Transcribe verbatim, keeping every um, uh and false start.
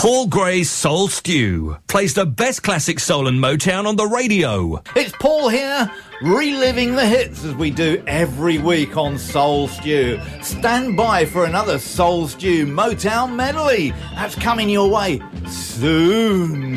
Paul Gray's Soul Stew plays the best classic soul and Motown on the radio. It's Paul here, reliving the hits as we do every week on Soul Stew. Stand by for another Soul Stew Motown medley. That's coming your way soon.